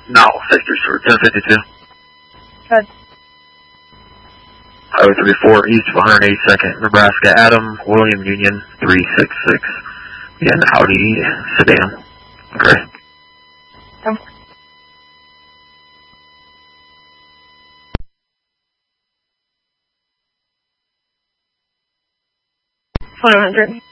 No, Victor's for 1052. Good. Highway 34, east of 182nd, Nebraska, Adam, William Union, 366. Again, Audi sedan. Okay. Okay. 100.